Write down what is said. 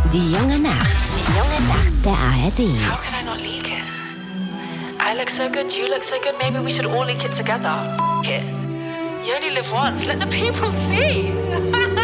Die junge Nacht. Die junge Nacht der ARD. How can I not leak it? I look so good, you look so good, maybe we should all leak it together. F it. You only live once, let the people see.